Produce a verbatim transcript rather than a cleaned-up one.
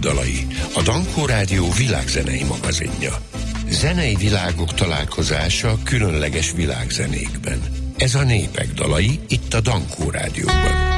dalai, a Dankó Rádió világzenei magazinja. Zenei világok találkozása különleges világzenékben. Ez a Népek dalai itt a Dankó Rádióban.